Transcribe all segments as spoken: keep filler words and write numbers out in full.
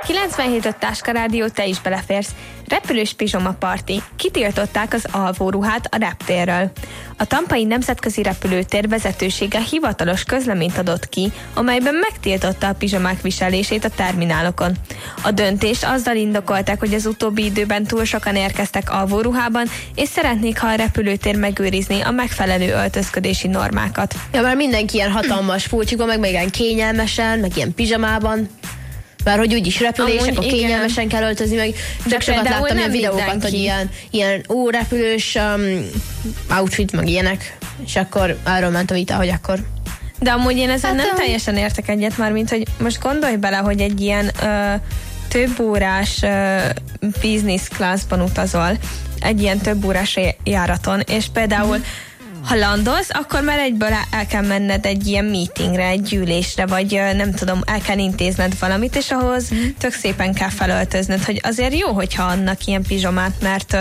kilencvenhét öt Táska Rádió, te is beleférsz. Repülős pizsoma parti. Kitiltották az alvóruhát a reptérről. A Tampai Nemzetközi Repülőtér vezetősége hivatalos közleményt adott ki, amelyben megtiltotta a pizsamák viselését a terminálokon. A döntést azzal indokolták, hogy az utóbbi időben túl sokan érkeztek alvóruhában, és szeretnék, ha a repülőtér megőrizni a megfelelő öltözködési normákat. Ja, mert mindenki ilyen hatalmas pulcsikban, meg meg ilyen kényelmesen, meg ilyen pizsamában. Bár hogy úgyis repülések, Amúgy akkor kényelmesen kell öltözni, meg csak sokat láttam ilyen videókat, mindenki. Hogy ilyen, ilyen ó, repülős um, outfit, meg ilyenek. És akkor arról ment a vita, hogy akkor... De amúgy én ezen Hát, nem um... teljesen értek egyet már, mint hogy most gondolj bele, hogy egy ilyen ö, több órás ö, business classban utazol, egy ilyen több órás járaton, és például mm. ha landolsz, akkor már egyből el kell menned egy ilyen meetingre, egy gyűlésre, vagy nem tudom, el kell intézned valamit, és ahhoz mm. tök szépen kell felöltöznöd, hogy azért jó, hogyha adnak ilyen pizsamát, mert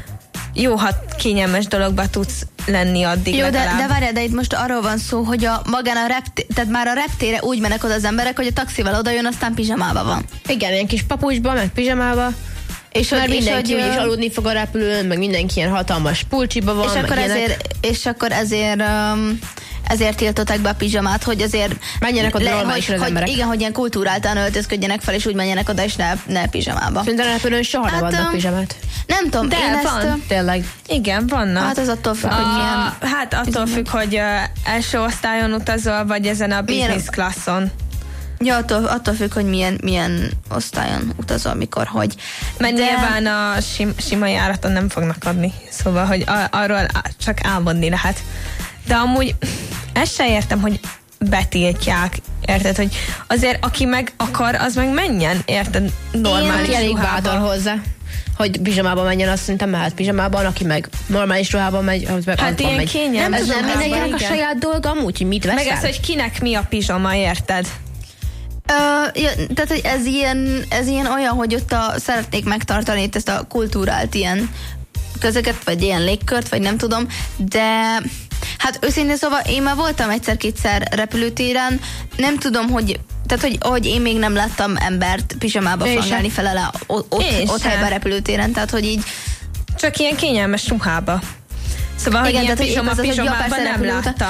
jó, ha kényelmes dologba tudsz lenni addig. Jó, legalább. de, de várjál, de itt most arról van szó, hogy a magán a reptér, tehát már a reptére úgy mennek oda az emberek, hogy a taxival oda jön, aztán pizsamába van. Igen, ilyen kis papucsba, meg pizsamába. És mert hogy, mindenki úgyis aludni fog a repülőn, meg mindenki ilyen hatalmas pulcsiba van. És akkor ezért, és akkor ezért um, ezért tiltották be a pizsamát, hogy azért menjenek oda normálisan az emberek. Igen, hogy ilyen kultúráltan öltözködjenek fel, és úgy menjenek oda, és ne, ne pizsamába. Szerintem a repülőn soha hát, nem adnak um, pizsamát. Nem tudom, de én van. Ezt, tényleg. Igen, vannak. Hát az attól függ, hogy milyen... Hát attól függ, hogy uh, első osztályon utazol, vagy ezen a business milyen... classon. Ja, attól, attól függ, hogy milyen, milyen osztályon utazol, mikor, hogy. Mert de... nyilván a sim, sima járaton nem fognak adni. Szóval, hogy a, arról csak álmodni lehet. De amúgy ezt se értem, hogy betiltják. Érted, hogy azért aki meg akar, az meg menjen, érted, normális ruhában. Elég bátor hozzá, hogy pizsamában menjen, azt szerintem mehet pizsamában, aki meg normális ruhában megy, az meg hát ilyen megy. kényelmes. Nem tudom, mindenkinek a saját dolga amúgy, hogy mit veszel. Meg ez, hogy kinek mi a pizsama, érted? Uh, ja, tehát, hogy ez ilyen, ez ilyen olyan, hogy ott a, szeretnék megtartani itt ezt a kultúrált ilyen közeget, vagy ilyen légkört, vagy nem tudom, de hát őszintén szóval én már voltam egyszer-kétszer repülőtéren, nem tudom, hogy tehát, hogy, hogy én még nem láttam embert pizsamába flangálni felele ott, ott helyben repülőtéren, tehát, hogy így csak ilyen kényelmes ruhába. Szóval, igen, hogy ilyen pizsama, pizsamában nem láttam.